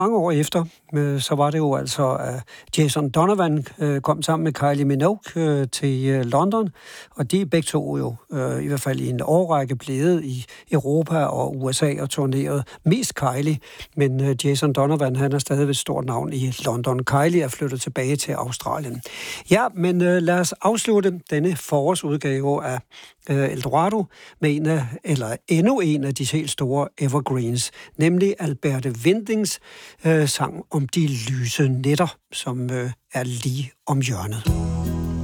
Mange år efter, så var det jo altså, at Jason Donovan kom sammen med Kylie Minogue til London, og de begge to jo i hvert fald i en årrække blevet i Europa og USA og turneret mest Kylie, men Jason Donovan, han er stadig et stort navn i London. Kylie er flyttet tilbage til Australien. Ja, men lad os afslutte denne forårsudgave af Eldorado med endnu en af de helt store evergreens, nemlig Alberte Windings sang om de lyse nætter, som er lige om hjørnet.